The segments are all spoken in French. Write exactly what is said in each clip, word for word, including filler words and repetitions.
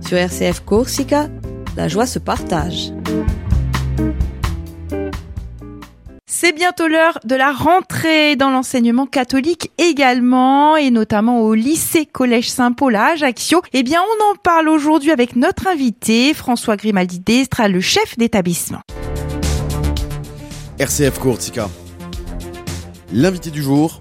Sur R C F Corsica, la joie se partage. C'est bientôt l'heure de la rentrée dans l'enseignement catholique également, et notamment au lycée Collège Saint-Paul à Ajaccio. Eh bien, on en parle aujourd'hui avec notre invité, François Grimaldi d'Estra, le chef d'établissement. R C F Corsica. L'invité du jour,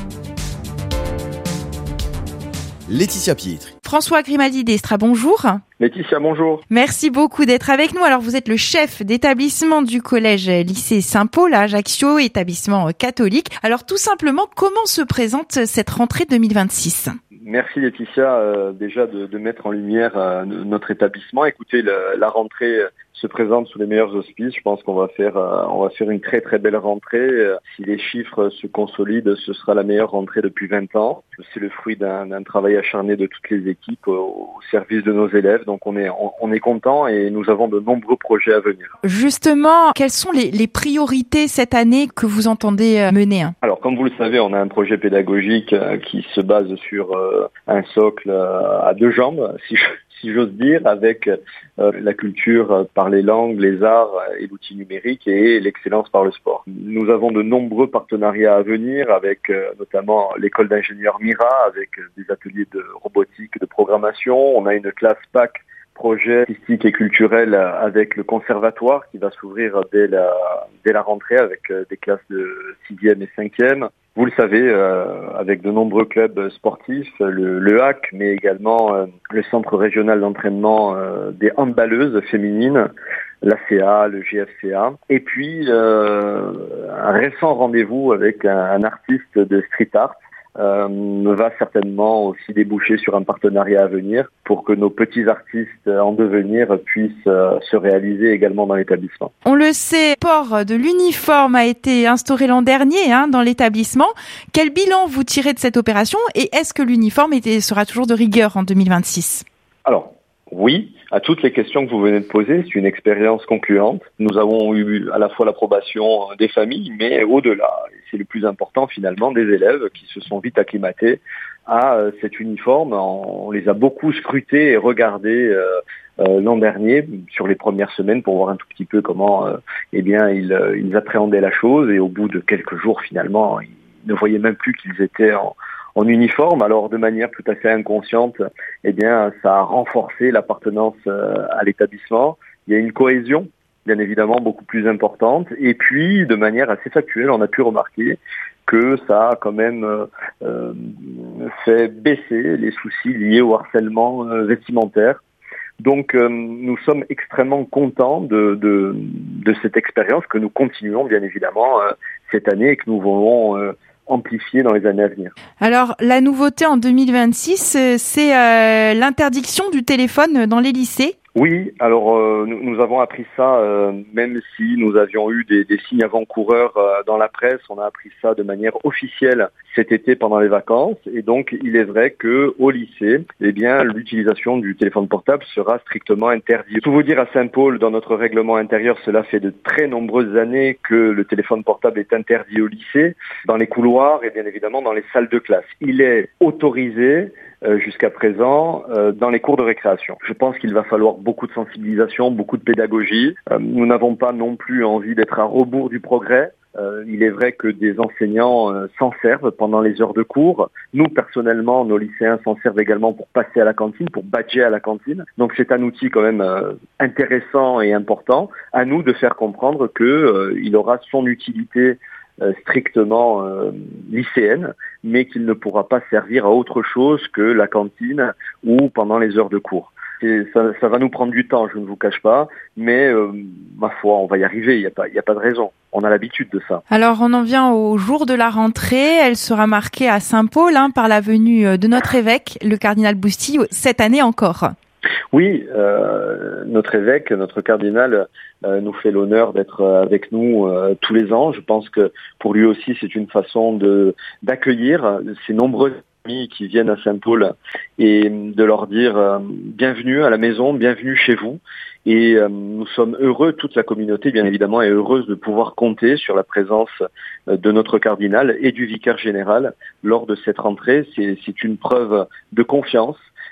Laetitia Pietri. François Grimaldi d'Estra, bonjour. Laetitia, bonjour. Merci beaucoup d'être avec nous. Alors, vous êtes le chef d'établissement du collège lycée Saint-Paul à Ajaccio, établissement catholique. Alors, tout simplement, comment se présente cette rentrée deux mille vingt-six ? Merci Laetitia, euh, déjà de, de mettre en lumière euh, notre établissement. Écoutez, le, la rentrée se présente sous les meilleurs auspices. Je pense qu'on va faire, euh, on va faire une très très belle rentrée. Euh, si les chiffres se consolident, ce sera la meilleure rentrée depuis vingt ans. C'est le fruit d'un, d'un travail acharné de toutes les équipes au, au service de nos élèves. Donc on est, on, on est content et nous avons de nombreux projets à venir. Justement, quelles sont les, les priorités cette année que vous entendez mener ? Alors, comme vous le savez, on a un projet pédagogique euh, qui se base sur euh, un socle euh, à deux jambes, si je si j'ose dire, avec euh, la culture par les langues, les arts et l'outil numérique et l'excellence par le sport. Nous avons de nombreux partenariats à venir avec euh, notamment l'école d'ingénieurs Mira, avec des ateliers de robotique, de programmation. On a une classe P A C, projet artistique et culturel, avec le conservatoire qui va s'ouvrir dès la, dès la rentrée avec des classes de sixième et cinquième. Vous le savez, euh, avec de nombreux clubs sportifs, le, le H A C, mais également euh, le centre régional d'entraînement euh, des handballeuses féminines, l'A C A, le G F C A. Et puis, euh, un récent rendez-vous avec un, un artiste de street art Euh, va certainement aussi déboucher sur un partenariat à venir pour que nos petits artistes en devenir puissent euh, se réaliser également dans l'établissement. On le sait, le port de l'uniforme a été instauré l'an dernier hein, dans l'établissement. Quel bilan vous tirez de cette opération et est-ce que l'uniforme était, sera toujours de rigueur en deux mille vingt-six ? Alors, oui, à toutes les questions que vous venez de poser, c'est une expérience concluante. Nous avons eu à la fois l'approbation des familles, mais au-delà, c'est le plus important finalement, des élèves qui se sont vite acclimatés à euh, cet uniforme. On les a beaucoup scrutés et regardés euh, euh, l'an dernier, sur les premières semaines, pour voir un tout petit peu comment euh, eh bien, ils, euh, ils appréhendaient la chose. Et au bout de quelques jours, finalement, ils ne voyaient même plus qu'ils étaient en en uniforme. Alors, de manière tout à fait inconsciente, eh bien, ça a renforcé l'appartenance à l'établissement. Il y a une cohésion, bien évidemment, beaucoup plus importante. Et puis, de manière assez factuelle, on a pu remarquer que ça a quand même euh, fait baisser les soucis liés au harcèlement euh, vestimentaire. Donc, euh, nous sommes extrêmement contents de, de, de cette expérience que nous continuons, bien évidemment, euh, cette année et que nous voulons euh, amplifier dans les années à venir. Alors, la nouveauté en deux mille vingt-six, c'est euh, l'interdiction du téléphone dans les lycées. Oui, alors euh, nous, nous avons appris ça, euh, même si nous avions eu des, des signes avant-coureurs euh, dans la presse, on a appris ça de manière officielle cet été pendant les vacances. Et donc, il est vrai que au lycée, eh bien, l'utilisation du téléphone portable sera strictement interdite. Pour vous dire, à Saint-Paul, dans notre règlement intérieur, cela fait de très nombreuses années que le téléphone portable est interdit au lycée, dans les couloirs et bien évidemment dans les salles de classe. Il est autorisé Euh, jusqu'à présent euh, dans les cours de récréation. Je pense qu'il va falloir beaucoup de sensibilisation, beaucoup de pédagogie. Euh, nous n'avons pas non plus envie d'être à rebours du progrès. Euh, il est vrai que des enseignants euh, s'en servent pendant les heures de cours. Nous, personnellement, nos lycéens s'en servent également pour passer à la cantine, pour badger à la cantine. Donc c'est un outil quand même euh, intéressant et important. À nous de faire comprendre que euh, il aura son utilité euh, strictement euh, lycéenne, mais qu'il ne pourra pas servir à autre chose que la cantine ou pendant les heures de cours. Et ça, ça va nous prendre du temps, je ne vous cache pas, mais euh, ma foi, on va y arriver, il n'y a pas, il n'y a pas de raison. On a l'habitude de ça. Alors, on en vient au jour de la rentrée. Elle sera marquée à Saint-Paul hein, par la venue de notre évêque, le cardinal Bousty, cette année encore. Oui, euh, notre évêque, notre cardinal, euh, nous fait l'honneur d'être avec nous euh, tous les ans. Je pense que pour lui aussi, c'est une façon de d'accueillir ces nombreux amis qui viennent à Saint-Paul et de leur dire euh, bienvenue à la maison, bienvenue chez vous. Et euh, nous sommes heureux, toute la communauté bien évidemment est heureuse de pouvoir compter sur la présence euh, de notre cardinal et du vicaire général lors de cette rentrée. C'est, c'est une preuve de confiance,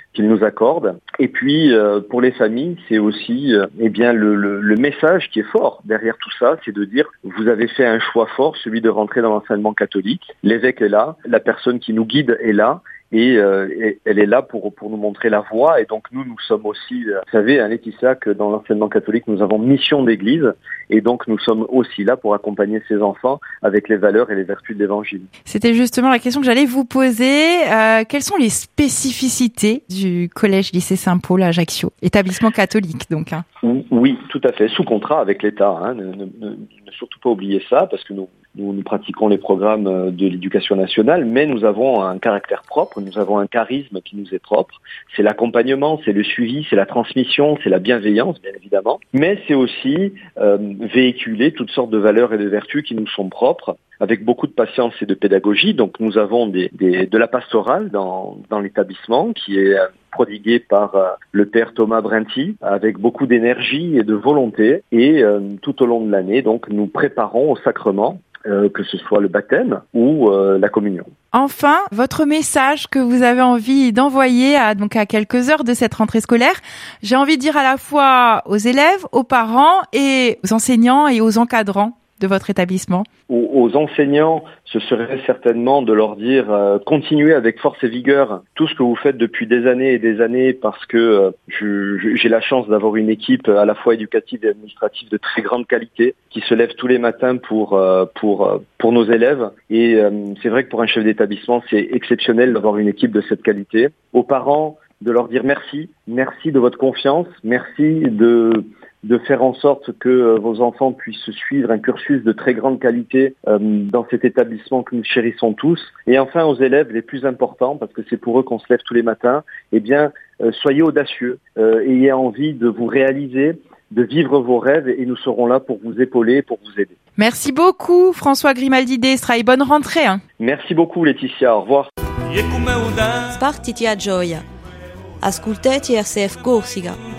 qu'ils nous accordent. Et puis euh, pour les familles, c'est aussi euh, eh bien le, le, le message qui est fort derrière tout ça, c'est de dire vous avez fait un choix fort, celui de rentrer dans l'enseignement catholique. L'évêque est là, la personne qui nous guide est là. Et, euh, et elle est là pour pour nous montrer la voie. Et donc nous, nous sommes aussi, euh, vous savez, hein, Laetitia, que dans l'enseignement catholique, nous avons mission d'église. Et donc nous sommes aussi là pour accompagner ces enfants avec les valeurs et les vertus de l'Évangile. C'était justement la question que j'allais vous poser. Euh, quelles sont les spécificités du collège-lycée Saint-Paul à Ajaccio, établissement catholique donc hein. Oui, tout à fait, sous contrat avec l'État. Hein. Ne, ne, ne, ne surtout pas oublier ça, parce que nous Nous, nous pratiquons les programmes de l'éducation nationale, mais nous avons un caractère propre, nous avons un charisme qui nous est propre. C'est l'accompagnement, c'est le suivi, c'est la transmission, c'est la bienveillance, bien évidemment. Mais c'est aussi euh, véhiculer toutes sortes de valeurs et de vertus qui nous sont propres, avec beaucoup de patience et de pédagogie. Donc nous avons des, des, de la pastorale dans, dans l'établissement, qui est prodiguée par euh, le père Thomas Brinty, avec beaucoup d'énergie et de volonté. Et euh, tout au long de l'année, donc nous préparons au sacrement, Euh, que ce soit le baptême ou euh, la communion. Enfin, votre message que vous avez envie d'envoyer à, donc à quelques heures de cette rentrée scolaire, j'ai envie de dire à la fois aux élèves, aux parents et aux enseignants et aux encadrants de votre établissement. Aux, aux enseignants, ce serait certainement de leur dire euh, continuez avec force et vigueur tout ce que vous faites depuis des années et des années, parce que euh, je, je, j'ai la chance d'avoir une équipe à la fois éducative et administrative de très grande qualité qui se lève tous les matins pour euh, pour euh, pour nos élèves. Et euh, c'est vrai que pour un chef d'établissement, c'est exceptionnel d'avoir une équipe de cette qualité. Aux parents, de leur dire merci, merci de votre confiance, merci de de faire en sorte que euh, vos enfants puissent suivre un cursus de très grande qualité euh, dans cet établissement que nous chérissons tous. Et enfin, aux élèves les plus importants, parce que c'est pour eux qu'on se lève tous les matins, eh bien, euh, soyez audacieux, euh, ayez envie de vous réaliser, de vivre vos rêves, et nous serons là pour vous épauler, pour vous aider. Merci beaucoup, François Grimaldi d'Estra, et bonne rentrée. Hein. Merci beaucoup, Laetitia. Au revoir. Spartiti a gioia. Ascoltati R C F Corsica.